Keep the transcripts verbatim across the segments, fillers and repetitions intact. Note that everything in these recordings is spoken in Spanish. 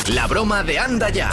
La broma de Anda Ya.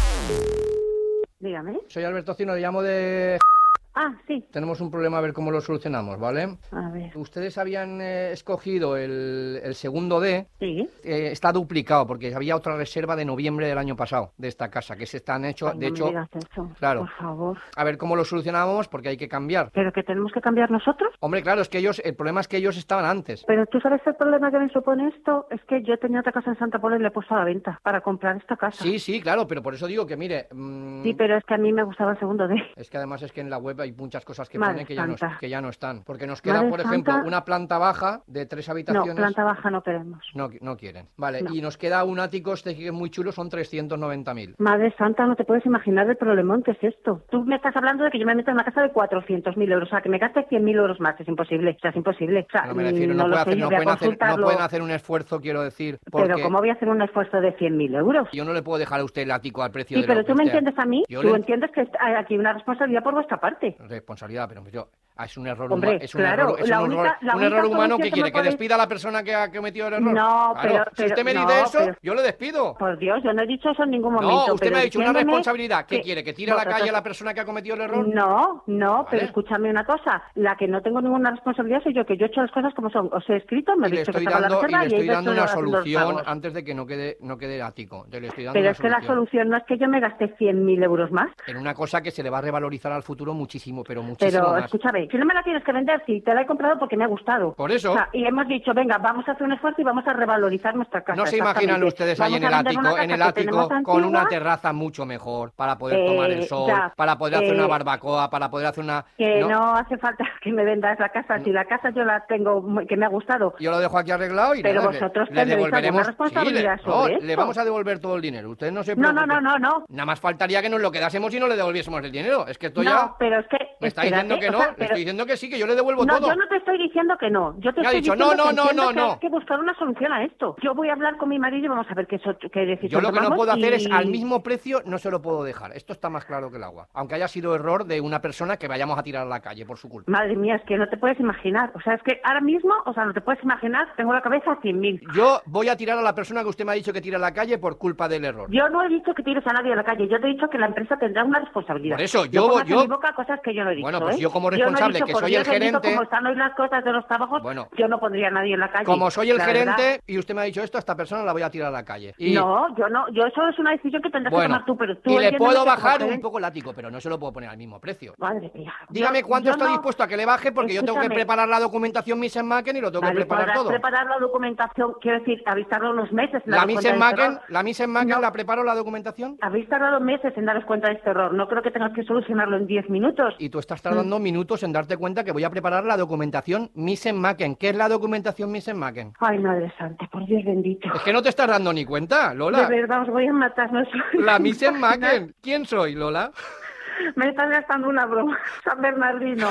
Dígame. Soy Alberto Cino, le llamo de... Ah, sí. Tenemos un problema, a ver cómo lo solucionamos, ¿vale? A ver. Ustedes habían eh, escogido el, el segundo D. Sí. Eh, está duplicado, porque había otra reserva de noviembre del año pasado, de esta casa, que se están hechos, Ay, de no hecho... me digas eso, claro. por favor. A ver cómo lo solucionábamos, porque hay que cambiar. ¿Pero que tenemos que cambiar nosotros? Hombre, claro, es que ellos, el problema es que ellos estaban antes. Pero tú sabes el problema que me supone esto, es que yo tenía otra casa en Santa Pola y le he puesto a la venta para comprar esta casa. Sí, sí, claro, pero por eso digo que, mire... Mmm, Sí, pero es que a mí me gustaba el segundo D. Es que además es que en la web hay muchas cosas que Madre ponen que ya, no, santa. que ya no están. Porque nos queda, Madre por ejemplo, santa. una planta baja de tres habitaciones. No, planta baja no queremos. No, no quieren. Vale, No. y nos queda un ático este que es muy chulo, son trescientos noventa mil. Madre santa, no te puedes imaginar el problemón que es esto. Tú me estás hablando de que yo me meto en una casa de cuatrocientos mil euros, o sea, que me gaste cien mil euros más, es imposible, o sea, es imposible. O sea, No me refiero, no, no lo puede sé, hacer, yo no, voy a pueden hacer, no consultarlo. pueden hacer un esfuerzo, quiero decir. Porque Pero ¿cómo voy a hacer un esfuerzo de cien mil euros? yo no le puedo dejar a usted el ático al precio Sí, de pero lo que tú me usted- entiendes a mí, Yo tú le- entiendes que hay aquí una responsabilidad por vuestra parte. Responsabilidad, pero yo... ah, es un error Hombre, humano. Es un claro, error, es la un única- error, la un única error humano solución que que quiere me que podéis- despida a la persona que ha cometido el error. No, Claro, pero- si usted pero- me no, dice eso, pero- yo le despido. Por Dios, yo no he dicho eso en ningún momento. No, usted pero me ha dicho una diciéndome responsabilidad. ¿Qué que quiere? ¿Que tire a la vosotros- calle a la persona que ha cometido el error? No, no, Vale. pero escúchame una cosa. La que no tengo ninguna responsabilidad soy yo, que yo he hecho las cosas como son. Os he escrito, me Y le he dicho que estoy estaba la dando, y reserva le y he estoy ido dando una haciendo los solución pagos. antes de que no quede, no quede ático. Te le estoy dando Pero una es que la solución. solución no es que yo me gaste cien mil euros más. En una cosa que se le va a revalorizar al futuro muchísimo, pero muchísimo Pero más. escúchame, si no me la tienes que vender, si te la he comprado porque me ha gustado. Por eso. O sea, y hemos dicho, venga, vamos a hacer un esfuerzo y vamos a revalorizar nuestra casa. No se imaginan exactamente. ustedes ahí Vamos en el a vender una ático, en casa el que ático tenemos con una antigua, terraza mucho mejor para poder Eh, tomar el sol, ya, para poder hacer eh, una barbacoa, para poder hacer una... que no, no. hace falta que me vendas la casa. Si la casa yo la tengo, muy- que me ha gustado. Yo lo dejo aquí arreglado y Pero nada, le- vosotros le, tendréis devolveremos... alguna responsabilidad Sí, le, sobre no, esto. le vamos a devolver todo el dinero. Usted no se No, preocupe. no, no, no, no. Nada más faltaría que nos lo quedásemos y no le devolviésemos el dinero. Es que esto No, ya... pero es que... Me está espérate, diciendo que o no, sea, le pero- estoy diciendo que sí, que yo le devuelvo No, todo. yo no te estoy diciendo que no. Yo te Me ha estoy dicho, diciendo no, no, que no, entiendo no, que no. hay que buscar una solución a esto. Yo voy a hablar con mi marido y vamos a ver qué, so- qué decisión Yo lo que no tomamos puedo hacer y- es al mismo precio, no se lo puedo dejar. Esto está más claro que el agua. Aunque haya sido error de una persona que vayamos a tirar a la calle por su culpa. Madre mía, es que no te puedes imaginar. O sea, es que ahora mismo, o sea, no te puedes imaginar, tengo la cabeza a cien mil. Yo voy a tirar a la persona que usted me ha dicho que tira a la calle por culpa del error. Yo no he dicho que tires a nadie a la calle, yo te he dicho que la empresa tendrá una responsabilidad. Por eso, No yo- pongas en yo- mi boca cosas que yo no he dicho, Bueno, pues ¿eh? yo como no he responsable, dicho, que por soy Dios el bendito, gerente- Como están hoy las cosas de los trabajos, Bueno. yo no pondría a nadie en la calle. Como soy el la gerente verdad. y usted me ha dicho esto, a esta persona la voy a tirar a la calle. Y, No, yo no, yo eso es una decisión que tendrás que bueno, tomar tú, pero tú y le entiéndeme puedo que como bajar un gerente- poco el ático, pero no se lo puedo poner al mismo precio. Madre mía. Dígame Yo- cuánto yo está no- dispuesto a que le baje, porque yo tengo que Escúchame. preparar la documentación Mise Maken y lo tengo Vale, que preparar podrás todo. preparar la documentación, quiero decir, habéis tardado unos meses en La daros Mise cuenta de este Maken, error. la Mise Maken No. la preparo la documentación. Habéis tardado meses en daros cuenta de este error. No creo que tengas que solucionarlo en diez minutos. Y tú estás tardando minutos en darte cuenta que voy a preparar la documentación Mise Maken. ¿Qué es la documentación Mise Maken? Ay, Madre Santa, por Dios bendito. Es que no te estás dando ni cuenta, Lola. De verdad, os voy a matar. No soy- La Mise Maken. ¿Quién soy, Lola? Me estás gastando una broma. San Bernardino.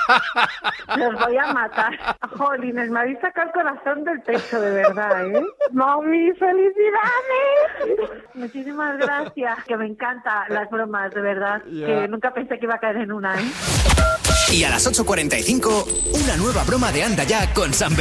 Los voy a matar. Jolines, me habéis sacado el corazón del pecho, de verdad, ¿eh? ¡Mami, felicidades! Muchísimas gracias. Que me encantan las bromas, de verdad. Ya. Que nunca pensé que iba a caer en una, ¿eh? Y a las ocho cuarenta y cinco, una nueva broma de Anda Ya con San Bernardo.